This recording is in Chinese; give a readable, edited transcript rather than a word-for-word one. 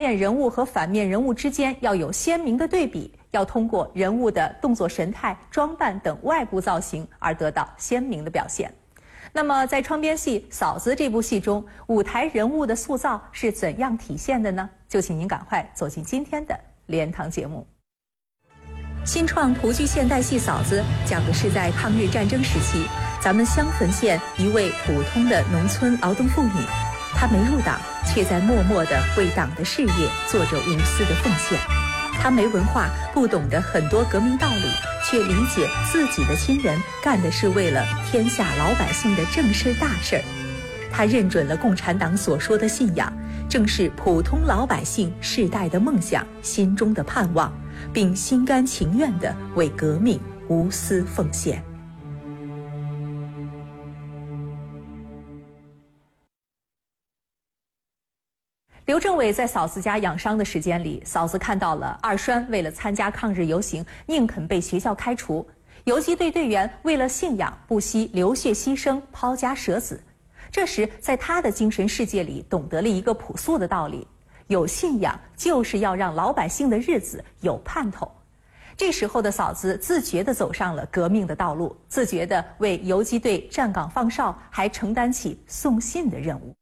面人物和反面人物之间要有鲜明的对比，要通过人物的动作神态、装扮等外部造型而得到鲜明的表现。那么在窗边戏《嫂子》这部戏中，舞台人物的塑造是怎样体现的呢？就请您赶快走进今天的莲堂节目。新创蒲剧现代戏《嫂子》讲的是在抗日战争时期，咱们襄汾县一位普通的农村劳动妇女，她没入党，却在默默地为党的事业做着无私的奉献。她没文化，不懂得很多革命道理，却理解自己的亲人干的是为了天下老百姓的正事大事儿。她认准了共产党所说的信仰，正是普通老百姓世代的梦想，心中的盼望，并心甘情愿地为革命无私奉献。刘政委在嫂子家养伤的时间里，嫂子看到了二栓为了参加抗日游行，宁肯被学校开除；游击队队员为了信仰不惜流血牺牲，抛家舍子。这时，在他的精神世界里，懂得了一个朴素的道理：有信仰就是要让老百姓的日子有盼头。这时候的嫂子自觉地走上了革命的道路，自觉地为游击队站岗放哨，还承担起送信的任务。